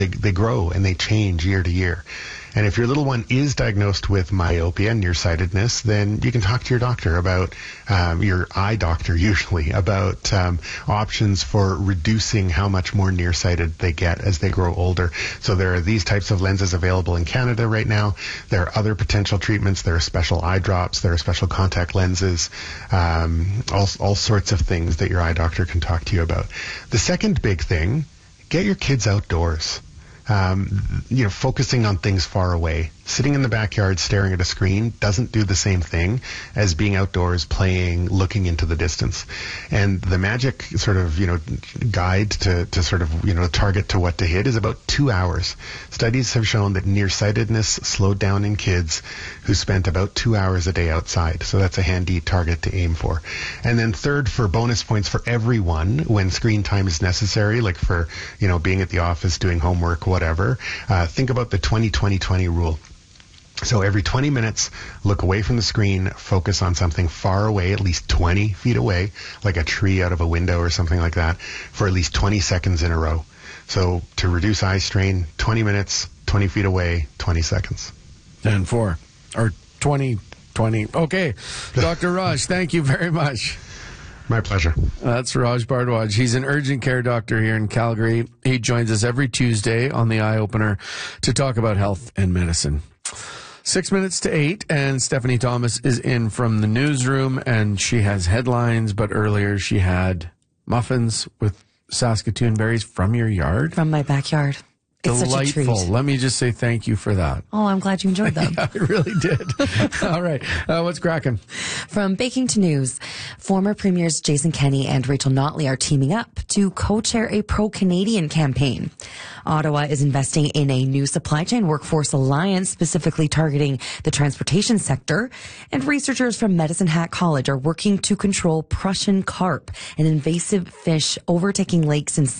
they grow and they change year to year. And if your little one is diagnosed with myopia, nearsightedness, then you can talk to your doctor about, your eye doctor usually, about options for reducing how much more nearsighted they get as they grow older. So there are these types of lenses available in Canada right now. There are other potential treatments. There are special eye drops. There are special contact lenses, all sorts of things that your eye doctor can talk to you about. The second big thing, get your kids outdoors. Focusing on things far away. Sitting in the backyard staring at a screen doesn't do the same thing as being outdoors playing, looking into the distance. And the magic sort of, guide to sort of, target to what to hit is about 2 hours. Studies have shown that nearsightedness slowed down in kids who spent about 2 hours a day outside. So that's a handy target to aim for. And then third, for bonus points for everyone when screen time is necessary, like for, being at the office, doing homework, whatever, think about the 20-20-20 rule. So every 20 minutes, look away from the screen, focus on something far away, at least 20 feet away, like a tree out of a window or something like that, for at least 20 seconds in a row. So to reduce eye strain, 20 minutes, 20 feet away, 20 seconds. 10-4, or 20-20. Okay, Dr. Raj, thank you very much. My pleasure. That's Raj Bhardwaj. He's an urgent care doctor here in Calgary. He joins us every Tuesday on the Eye Opener to talk about health and medicine. 6 minutes to 8, and Stephanie Thomas is in from the newsroom, and she has headlines, but earlier she had muffins with Saskatoon berries from your yard. From my backyard. It's delightful. Such a treat. Let me just say thank you for that. Oh, I'm glad you enjoyed them. Yeah, I really did. All right. What's cracking? From baking to news, former premiers Jason Kenney and Rachel Notley are teaming up to co-chair a pro-Canadian campaign. Ottawa is investing in a new supply chain workforce alliance specifically targeting the transportation sector. And researchers from Medicine Hat College are working to control Prussian carp, an invasive fish overtaking lakes in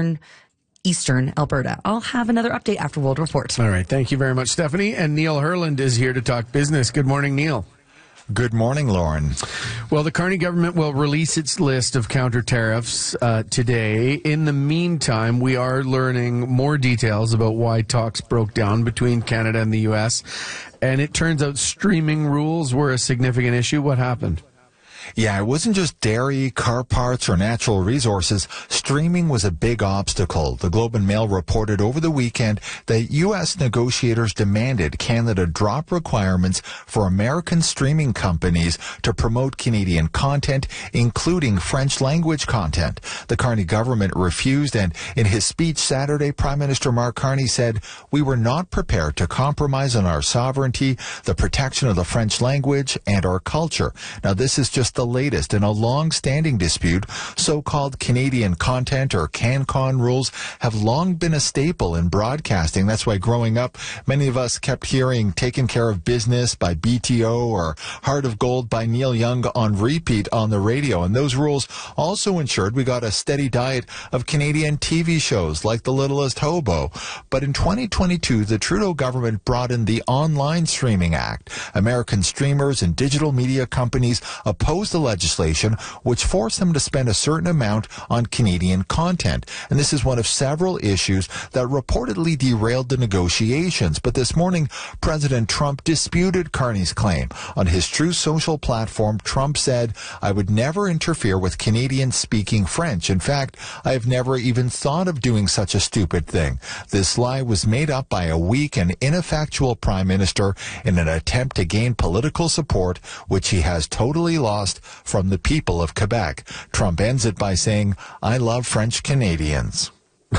eastern Alberta. I'll have another update after World Report. All right. Thank you very much, Stephanie. And Neil Herland is here to talk business. Good morning, Neil. Good morning, Lauren. Well, the Carney government will release its list of counter tariffs today. In the meantime, we are learning more details about why talks broke down between Canada and the U.S. And it turns out streaming rules were a significant issue. What happened? Yeah, it wasn't just dairy, car parts, or natural resources. Streaming was a big obstacle. The Globe and Mail reported over the weekend that U.S. negotiators demanded Canada drop requirements for American streaming companies to promote Canadian content, including French language content. The Carney government refused, and in his speech Saturday, Prime Minister Mark Carney said, "We were not prepared to compromise on our sovereignty, the protection of the French language, and our culture." Now, this is just the latest in a long-standing dispute. So-called Canadian content or CanCon rules have long been a staple in broadcasting. That's why growing up, many of us kept hearing Taking Care of Business by BTO or Heart of Gold by Neil Young on repeat on the radio. And those rules also ensured we got a steady diet of Canadian TV shows like The Littlest Hobo. But in 2022, the Trudeau government brought in the Online Streaming Act. American streamers and digital media companies opposed the legislation, which forced them to spend a certain amount on Canadian content. And this is one of several issues that reportedly derailed the negotiations. But this morning, President Trump disputed Carney's claim. On his Truth Social platform, Trump said, "I would never interfere with Canadians speaking French. In fact, I have never even thought of doing such a stupid thing." This lie was made up by a weak and ineffectual prime minister in an attempt to gain political support, which he has totally lost from the people of Quebec. Trump ends it by saying, "I love French Canadians."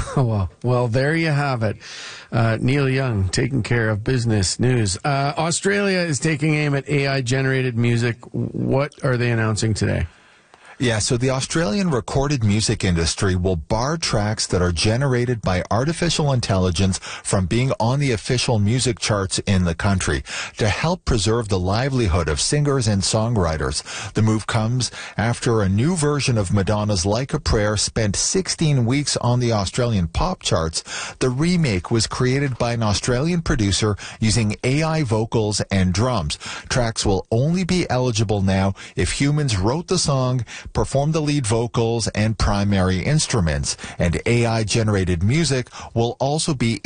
Well, there you have it. Neil Young taking care of business news. Australia is taking aim at AI-generated music. What are they announcing today? Yeah, so the Australian recorded music industry will bar tracks that are generated by artificial intelligence from being on the official music charts in the country to help preserve the livelihood of singers and songwriters. The move comes after a new version of Madonna's Like a Prayer spent 16 weeks on the Australian pop charts. The remake was created by an Australian producer using AI vocals and drums. Tracks will only be eligible now if humans wrote the song, perform the lead vocals and primary instruments, and AI-generated music will also be